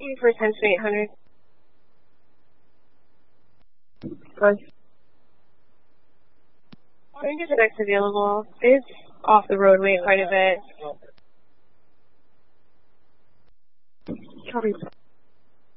For 10 to 800. Good. I think there's an X available. It's off the roadway quite a bit. Copy.